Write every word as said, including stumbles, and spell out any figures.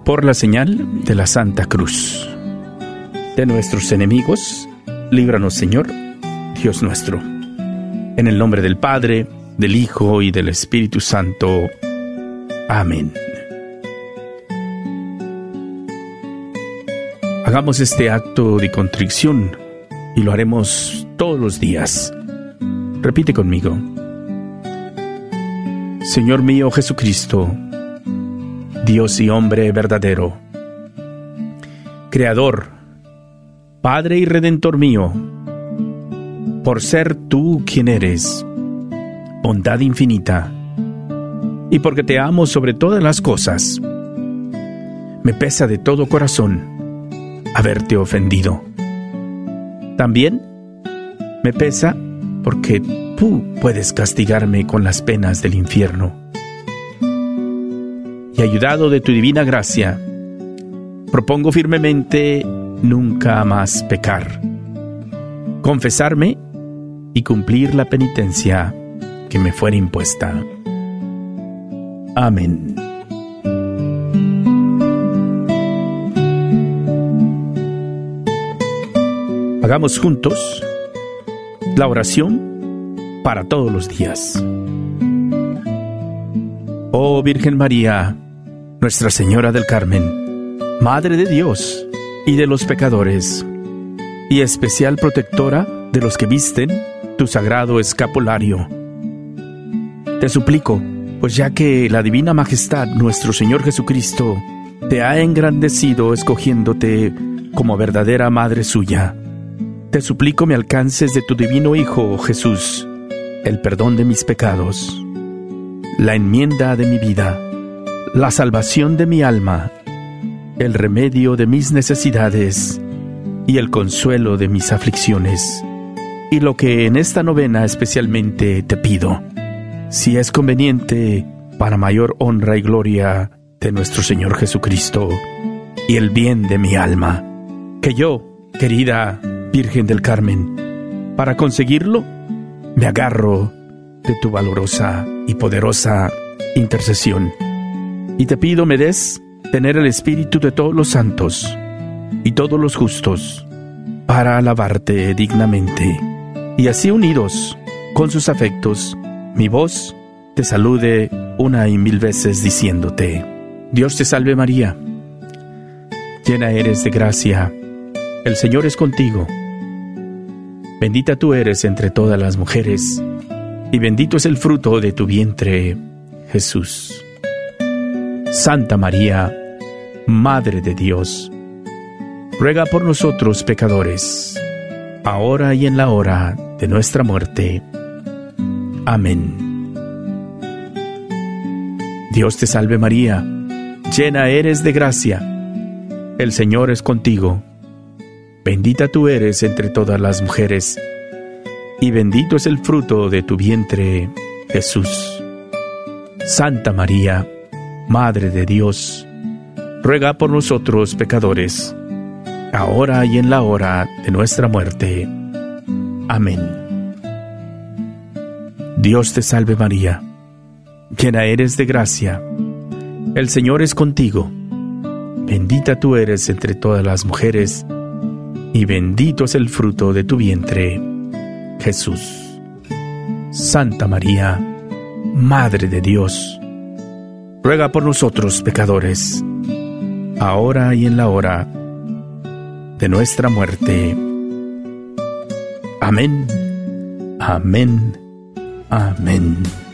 Por la señal de la Santa Cruz. De nuestros enemigos, líbranos, Señor, Dios nuestro. En el nombre del Padre, del Hijo y del Espíritu Santo. Amén. Hagamos este acto de contrición y lo haremos todos los días. Repite conmigo. Señor mío Jesucristo, Dios y hombre verdadero, Creador, Padre y Redentor mío, por ser tú quien eres, bondad infinita, y porque te amo sobre todas las cosas, me pesa de todo corazón haberte ofendido. También me pesa porque tú puedes castigarme con las penas del infierno. Y ayudado de tu divina gracia, propongo firmemente nunca más pecar, confesarme y cumplir la penitencia que me fuera impuesta. Amén. Hagamos juntos la oración para todos los días. Oh Virgen María, Nuestra Señora del Carmen, Madre de Dios y de los pecadores, y especial protectora de los que visten tu sagrado escapulario, te suplico, pues ya que la divina majestad nuestro Señor Jesucristo te ha engrandecido escogiéndote como verdadera madre suya, te suplico me alcances de tu divino Hijo Jesús el perdón de mis pecados, la enmienda de mi vida, la salvación de mi alma, el remedio de mis necesidades y el consuelo de mis aflicciones. Y lo que en esta novena especialmente te pido, si es conveniente, para mayor honra y gloria de nuestro Señor Jesucristo y el bien de mi alma, que yo, querida Virgen del Carmen, para conseguirlo, me agarro de tu valorosa y poderosa intercesión. Y te pido me des tener el espíritu de todos los santos y todos los justos para alabarte dignamente. Y así unidos con sus afectos, mi voz te salude una y mil veces diciéndote: Dios te salve María, llena eres de gracia, el Señor es contigo. Bendita tú eres entre todas las mujeres, y bendito es el fruto de tu vientre, Jesús. Santa María, Madre de Dios, ruega por nosotros pecadores, ahora y en la hora de nuestra muerte. Amén. Dios te salve María, llena eres de gracia, el Señor es contigo. Bendita tú eres entre todas las mujeres, y bendito es el fruto de tu vientre, Jesús. Santa María, Madre de Dios, ruega por nosotros pecadores, ahora y en la hora de nuestra muerte. Amén. Dios te salve María, llena eres de gracia, el Señor es contigo. Bendita tú eres entre todas las mujeres, y bendito es el fruto de tu vientre, Jesús. Santa María, Madre de Dios, ruega por nosotros pecadores, ahora y en la hora de nuestra muerte. Amén, amén, amén.